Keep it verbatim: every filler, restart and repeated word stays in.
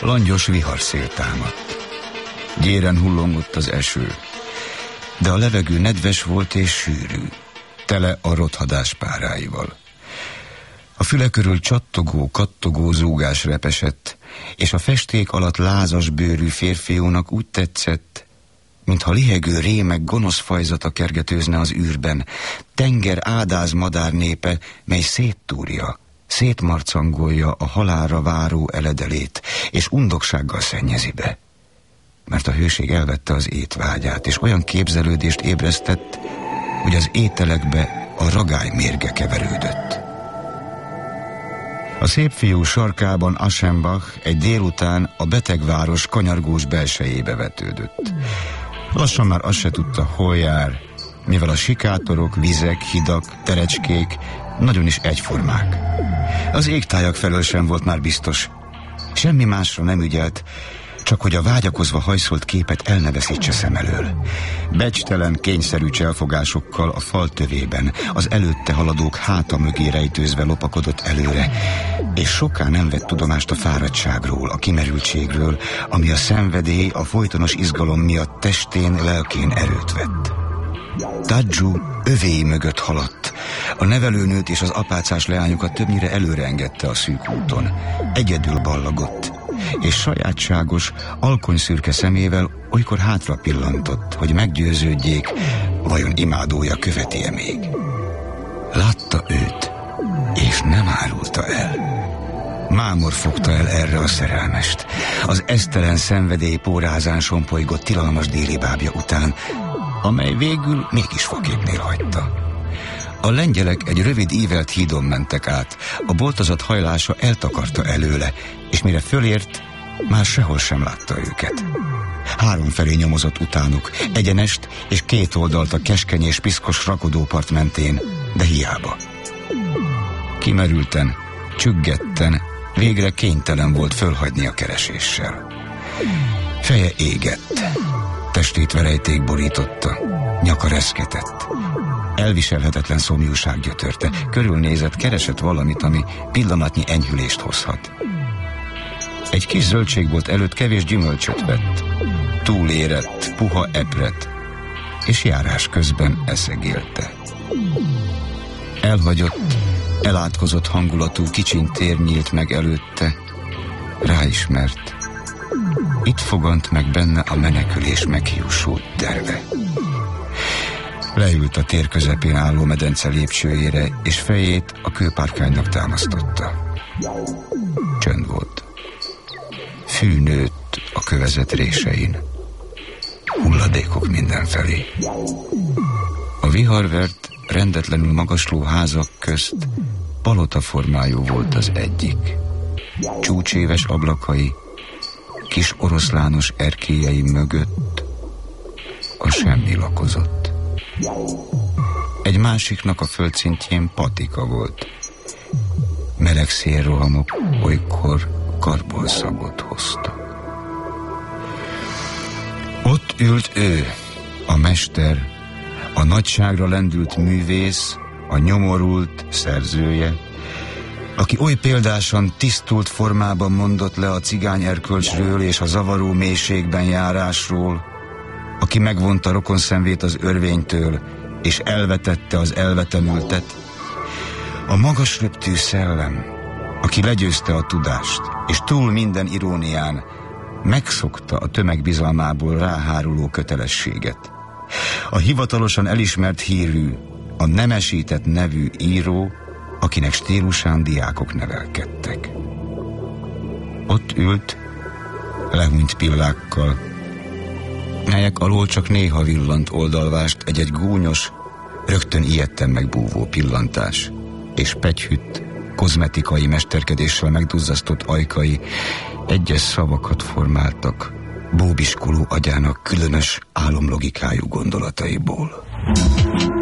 Langyos viharszél támadt. Gyéren hullongott az eső, de a levegő nedves volt és sűrű, tele a rothadás páráival. A füle körül csattogó, kattogó zúgás repesett, és a festék alatt lázas bőrű férfiúnak úgy tetszett, mintha lihegő rémek gonosz fajzata kergetőzne az űrben, tenger ádáz madár népe, mely széttúrja, szétmarcangolja a halálra váró eledelét, és undoksággal szennyezi be. Mert a hőség elvette az étvágyát, és olyan képzelődést ébresztett, hogy az ételekbe a ragály mérge keverődött. A szép fiú sarkában Aschenbach egy délután a betegváros kanyargós belsejébe vetődött. Lassan már azt se tudta, hol jár, mivel a sikátorok, vizek, hidak, terecskék nagyon is egyformák. Az égtájak felől sem volt már biztos. Semmi másra nem ügyelt, csak hogy a vágyakozva hajszolt képet el ne veszítse szem elől. Becstelen, kényszerű cselfogásokkal a fal tövében, az előtte haladók háta mögé rejtőzve lopakodott előre, és soká nem vett tudomást a fáradtságról, a kimerültségről, ami a szenvedély, a folytonos izgalom miatt testén, lelkén erőt vett. Tadzsu övéi mögött haladt. A nevelőnőt és az apácás leányokat többnyire előre engedte a szűk úton. Egyedül ballagott, és sajátságos, alkonyszürke szemével olykor hátra pillantott, hogy meggyőződjék, vajon imádója követi-e még. Látta őt, és nem árulta el. Mámor fogta el erre a szerelmest. Az esztelen szenvedély pórázán sompolygott tilalmas déli bábja után, amely végül mégis faképnél hagyta. A lengyelek egy rövid ívelt hídon mentek át, a boltozat hajlása eltakarta előle, és mire fölért, már sehol sem látta őket. Háromfelé nyomozott utánuk, egyenest és két oldalt a keskeny és piszkos rakodópart mentén, de hiába. Kimerülten, csüggetten, végre kénytelen volt fölhagyni a kereséssel. Feje égett, testét verejték borította, nyaka reszketett. Elviselhetetlen szomjúság gyötörte, körülnézett, keresett valamit, ami pillanatnyi enyhülést hozhat. Egy kis zöldségbolt előtt kevés gyümölcsöt vett, túlérett, puha epret, és járás közben eszegélte. Elhagyott, elátkozott hangulatú kicsiny tér nyílt meg előtte, ráismert. Itt fogant meg benne a menekülés meghiúsult terve. Leült a tér közepén álló medence lépcsőjére, és fejét a kőpárkánynak támasztotta. Csönd volt. Fű nőtt a kövezet résein. Hulladékok mindenfelé. A viharvert, rendetlenül magasló házak közt palotaformájú volt az egyik. Csúcséves ablakai, kis oroszlános erkélyei mögött a semmi lakozott. Egy másiknak a földszintjén patika volt. Meleg szélrohamok olykor karbolszagot hoztak. Ott ült ő, a mester, a nagyságra lendült művész, a nyomorult szerzője, aki oly példásan tisztult formában mondott le a cigány erkölcsről és a zavaró mélységben járásról, aki megvonta rokonszenvét az örvénytől, és elvetette az elvetemültet, a magas röptű szellem, aki legyőzte a tudást, és túl minden irónián megszokta a tömeg bizalmából ráháruló kötelességet. A hivatalosan elismert hírű, a nemesített nevű író, akinek stílusán diákok nevelkedtek. Ott ült, lehúnyt pillákkal, melyek alól csak néha villant oldalvást egy-egy gúnyos, rögtön ijedten megbúvó pillantás, és pegyhütt, kozmetikai mesterkedéssel megduzzasztott ajkai egyes szavakat formáltak bóbiskoló agyának különös álomlogikájú gondolataiból.